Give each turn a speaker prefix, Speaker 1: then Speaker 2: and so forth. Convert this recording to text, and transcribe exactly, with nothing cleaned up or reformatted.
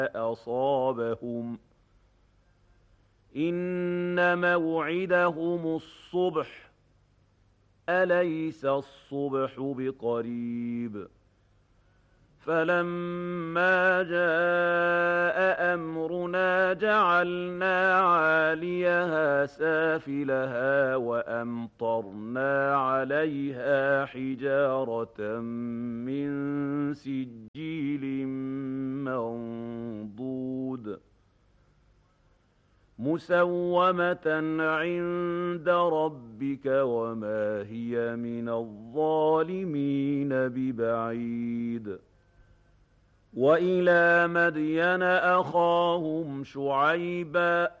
Speaker 1: أصابهم إن موعدهم الصبح أليس الصبح بقريب فلما جاء أمرنا جعلنا عاليها سافلها وأمطرنا عليها حجارة من سجيل منضود مسومة عند ربك وما هي من الظالمين ببعيد وإلى مدين أخاهم شعيبا